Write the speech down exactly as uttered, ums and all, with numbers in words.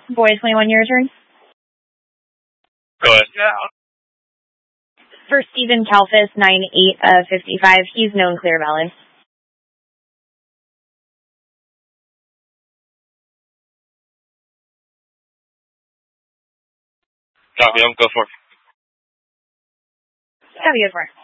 Boy twenty-one, your turn. Go ahead. Yeah. For Stephen Kalfas, nine eight uh, fifty-five, he's known Clear Valley. Copy him. Go for it. Copy, go for it.